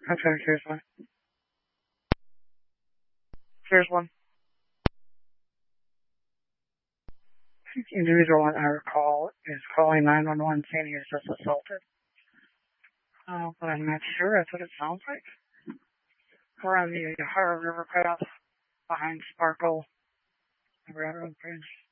Okay, here's one. Here's one. The individual on our call is calling 911 saying he was just assaulted. But I'm not sure. That's what it sounds like. We're on the Ohio River path behind Sparkle Railroad Bridge.